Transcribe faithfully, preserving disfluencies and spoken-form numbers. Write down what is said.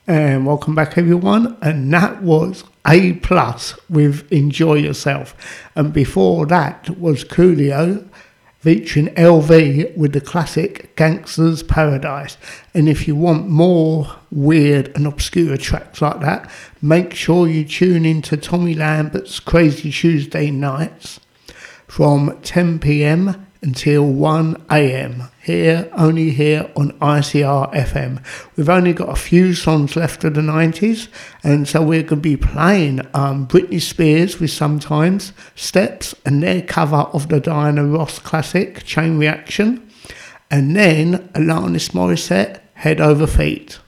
And welcome back, everyone. And that was A Plus with Enjoy Yourself. And before that was Coolio featuring L V with the classic Gangster's Paradise. And if you want more weird and obscure tracks like that, make sure you tune in to Tommy Lambert's Crazy Tuesday Nights from ten p.m. until one a.m. here, only here on I C R F M. We've only got a few songs left of the nineties, and so we're going to be playing um, Britney Spears with Sometimes, Steps, and their cover of the Diana Ross classic, Chain Reaction, and then Alanis Morissette, Head Over Feet.